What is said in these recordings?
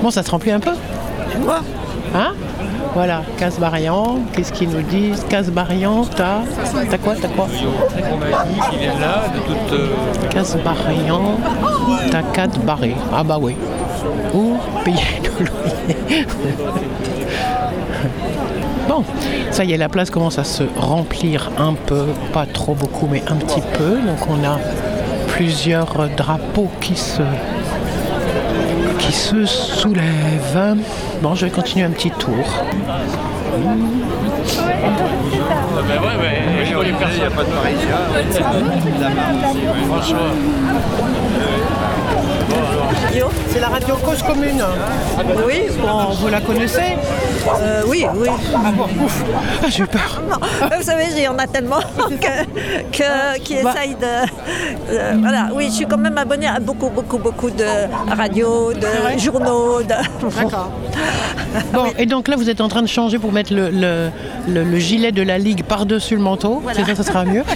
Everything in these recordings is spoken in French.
Bon, ça se remplit un peu. Tu vois? Hein? Voilà, Casbarian, qu'est-ce qu'ils nous disent? Casbarian, t'as quoi? On m'a dit qu'il vient là de toute... Casbarian, t'as 4 barrés. Ah bah oui. Ou payer le loyer. Bon, ça y est, la place commence à se remplir un peu, pas trop beaucoup, mais un petit peu. Donc on a plusieurs drapeaux qui se soulèvent. Bon, je vais continuer un petit tour. Il n'y a pas de Parisien. Franchement. C'est la radio Cause Commune. Oui, Bon, vous la connaissez? oui. Ah bon, ouf. Ah, j'ai eu peur. Non, vous savez, il y en a tellement qui essayent de... voilà, oui, je suis quand même abonnée à beaucoup de radios, de journaux. D'accord. Bon, et donc là, vous êtes en train de changer pour mettre le gilet de la Ligue par-dessus le manteau. Voilà. C'est ça sera mieux.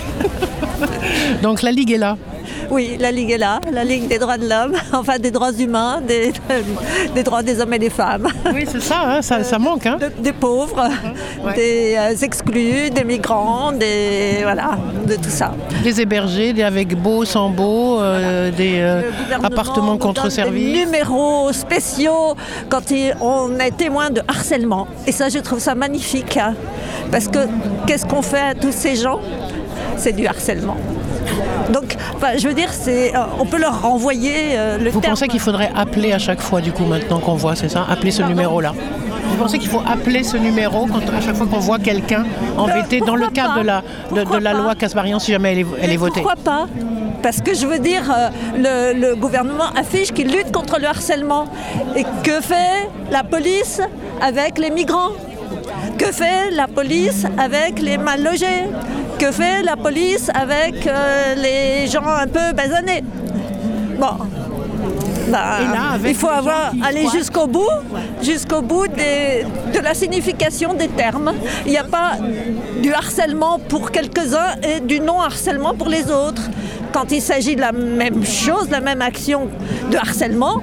Donc la Ligue est là. Oui, la Ligue est là, la Ligue des droits de l'homme, enfin des droits humains, des droits des hommes et des femmes. Oui, c'est ça, hein, ça manque. Hein. Des pauvres, Ouais. des exclus, des migrants, voilà, de tout ça. Des hébergés, des avec beau, sans beau, des Le gouvernement appartements nous contre donne service. des numéros spéciaux quand on est témoin de harcèlement. Et ça, je trouve ça magnifique. Hein. Parce que qu'est-ce qu'on fait à tous ces gens? C'est du harcèlement. Donc, enfin, je veux dire, on peut leur renvoyer le Vous terme. pensez qu'il faudrait appeler à chaque fois, du coup, maintenant qu'on voit, c'est ça? Appeler ce numéro-là? Vous pensez qu'il faut appeler ce numéro à chaque fois qu'on voit quelqu'un embêté dans le pourquoi cadre pas de la loi Casbarian, si jamais elle est votée? Pourquoi pas? Parce que je veux dire, le gouvernement affiche qu'il lutte contre le harcèlement. Et que fait la police avec les migrants? Que fait la police avec les mal logés? Que fait la police avec les gens un peu basanés? Bon, bah, Et là, avec il faut les gens qui aller squattent. jusqu'au bout de la signification des termes. Il n'y a pas du harcèlement pour quelques-uns et du non-harcèlement pour les autres. Quand il s'agit de la même chose, de la même action de harcèlement,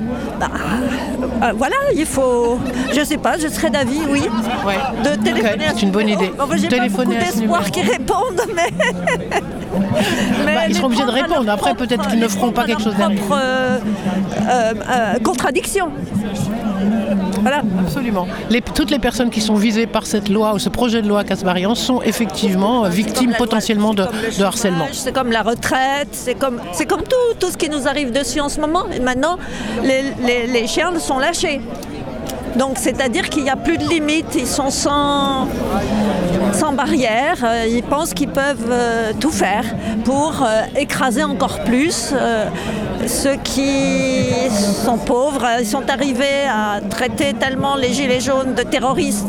voilà, il faut... Je ne sais pas, je serais d'avis, oui, Ouais. de téléphoner Ok, à c'est ce une bonne numéro. idée. Enfin, j'ai pas Téléphoner beaucoup à ce d'espoir numéro. qu'ils répondent, mais... Ils seront obligés de répondre. Après, peut-être qu'ils ne feront pas quelque chose derrière. Propre contradiction. Voilà. Absolument. Toutes les personnes qui sont visées par cette loi ou ce projet de loi Casbarian sont effectivement victimes potentiellement de harcèlement. C'est comme la retraite, c'est comme tout ce qui nous arrive dessus en ce moment. Et maintenant, les chiens sont lâchés. Donc, c'est-à-dire qu'il n'y a plus de limites, ils sont sans barrière, ils pensent qu'ils peuvent tout faire pour écraser encore plus ceux qui sont pauvres. Ils sont arrivés à traiter tellement les gilets jaunes de terroristes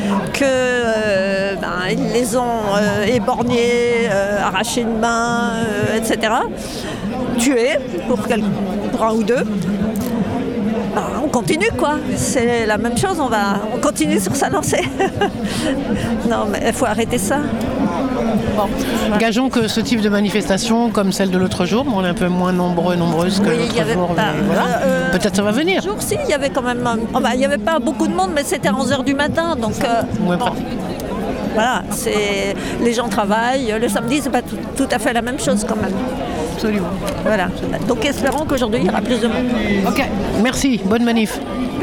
qu'ils les ont éborgnés, arraché une main, etc. Tués pour un ou deux. On continue quoi, c'est la même chose, on continue sur sa lancée. Non mais il faut arrêter ça. Bon. Gageons que ce type de manifestation, comme celle de l'autre jour, on est un peu moins nombreuses que l'autre jour. Voilà. Peut-être ça va venir. L'autre jour, si, il y avait quand même... il n'y avait pas beaucoup de monde, mais c'était à 11h du matin, donc... Moins pratique. Voilà, les gens travaillent, le samedi, c'est pas tout à fait la même chose quand même. Absolument. Voilà. Donc espérons qu'aujourd'hui, il y aura plus de monde. Ok, merci, bonne manif.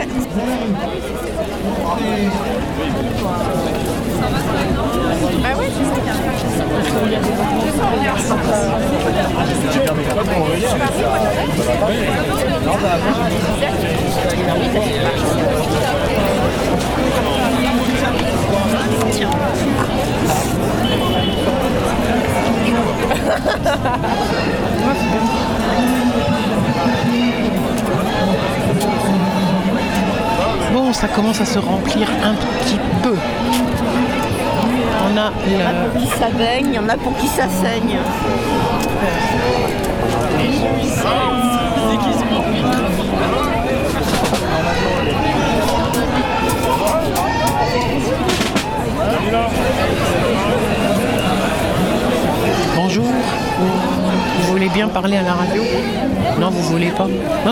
Bon, ça commence à se remplir un petit peu. On a Il y en a pour qui ça baigne, il y en a pour qui ça saigne. Bonjour, vous voulez bien parler à la radio? Non, vous voulez pas? Non,